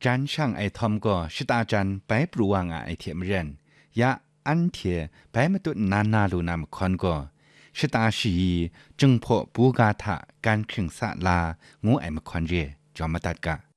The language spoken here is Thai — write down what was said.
จันช่างไอทอมก็ชิตาจันไปปรูวางไอเทียมเรียนยะอันเทียไปมาตุนานาลูนามคอนก็ชิตาชีจึงพอปูกาทะการครึ่งสะลางูไอมคอนเรจอมตัดกะ